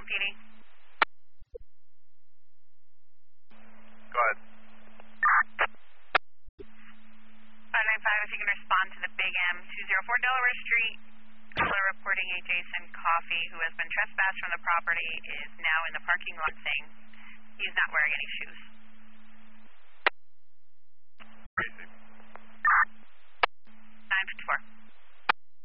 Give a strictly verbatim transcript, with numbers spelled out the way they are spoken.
Dalton P D. Go ahead. five nine five, if you can respond to the Big M, two oh four Delaware Street. Caller reporting a Jason Coffey who has been trespassed from the property is now in the parking lot saying he's not wearing any shoes.